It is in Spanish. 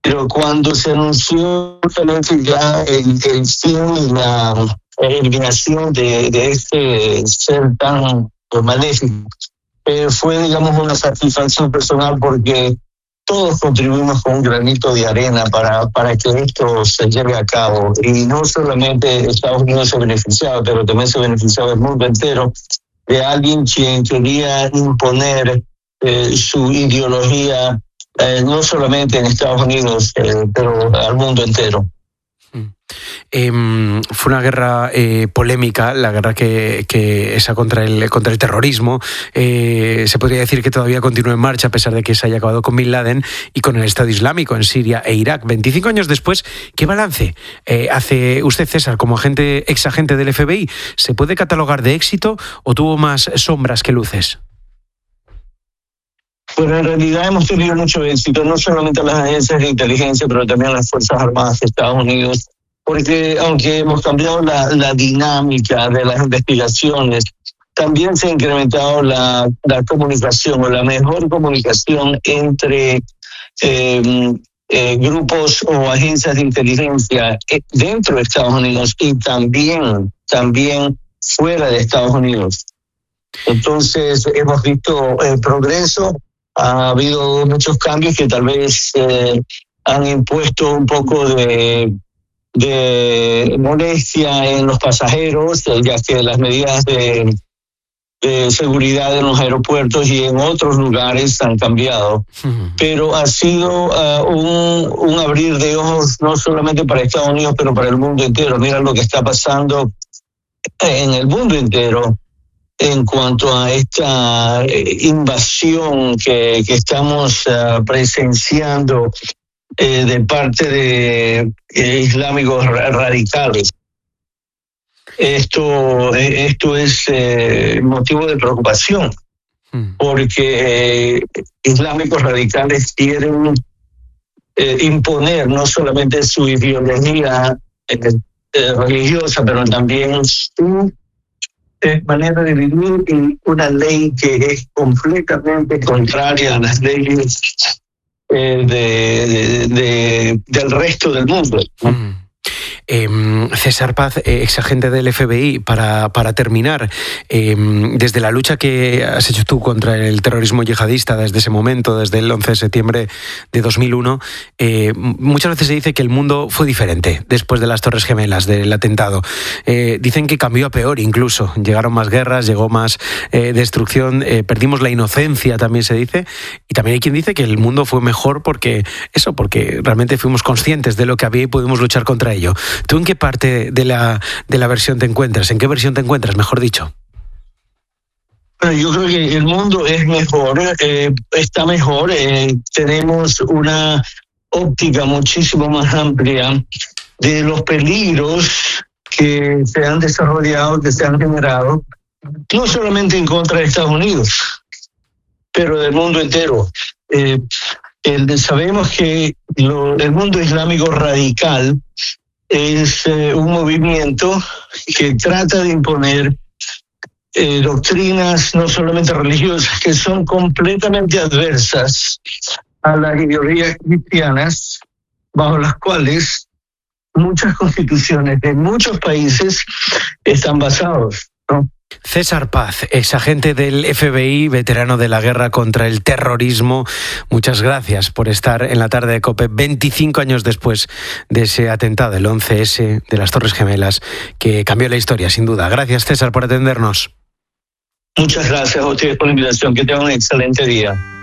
pero cuando se anunció justamente ya el fin y la eliminación de este ser tan maléfico, fue, digamos, una satisfacción personal porque todos contribuimos con un granito de arena para que esto se lleve a cabo. Y no solamente Estados Unidos se ha beneficiado, pero también se ha beneficiado el mundo entero de alguien quien quería imponer su ideología, no solamente en Estados Unidos, pero al mundo entero. Fue una guerra polémica, la guerra que esa contra el terrorismo. Se podría decir que todavía continúa en marcha a pesar de que se haya acabado con Bin Laden y con el Estado Islámico en Siria e Irak. 25 años después, ¿qué balance hace usted, César, como ex agente del FBI? ¿Se puede catalogar de éxito o tuvo más sombras que luces? Pero en realidad hemos tenido mucho éxito, no solamente las agencias de inteligencia, pero también las Fuerzas Armadas de Estados Unidos, porque aunque hemos cambiado la dinámica de las investigaciones, también se ha incrementado la comunicación o la mejor comunicación entre grupos o agencias de inteligencia dentro de Estados Unidos y también fuera de Estados Unidos. Entonces hemos visto progreso. Ha habido muchos cambios que tal vez han impuesto un poco de molestia en los pasajeros, ya que las medidas de seguridad en los aeropuertos y en otros lugares han cambiado. Pero ha sido un abrir de ojos no solamente para Estados Unidos, pero para el mundo entero. Mira lo que está pasando en el mundo entero en cuanto a esta invasión que estamos presenciando de parte de islámicos radicales. Esto es motivo de preocupación, porque islámicos radicales quieren imponer no solamente su ideología religiosa, pero también su manera de vivir en una ley que es completamente contraria a las leyes del resto del mundo. César Paz, exagente del FBI, para terminar, desde la lucha que has hecho tú contra el terrorismo yihadista desde ese momento, desde el 11 de septiembre de 2001, muchas veces se dice que el mundo fue diferente después de las Torres Gemelas, del atentado. Dicen que cambió a peor incluso, llegaron más guerras, llegó más destrucción, perdimos la inocencia, también se dice, y también hay quien dice que el mundo fue mejor porque realmente fuimos conscientes de lo que había y pudimos luchar contra ello. ¿Tú en qué parte de la versión te encuentras? ¿En qué versión te encuentras, mejor dicho? Bueno, yo creo que el mundo es mejor, está mejor. Tenemos una óptica muchísimo más amplia de los peligros que se han desarrollado, que se han generado, no solamente en contra de Estados Unidos, pero del mundo entero. Sabemos que el mundo islámico radical es un movimiento que trata de imponer doctrinas no solamente religiosas, que son completamente adversas a las ideologías cristianas, bajo las cuales muchas constituciones de muchos países están basados, ¿no? César Paz, exagente del FBI, veterano de la guerra contra el terrorismo, muchas gracias por estar en la tarde de COPE 25 años después de ese atentado, el 11S de las Torres Gemelas, que cambió la historia, sin duda. Gracias, César, por atendernos. Muchas gracias a ustedes por la invitación. Que tengan un excelente día.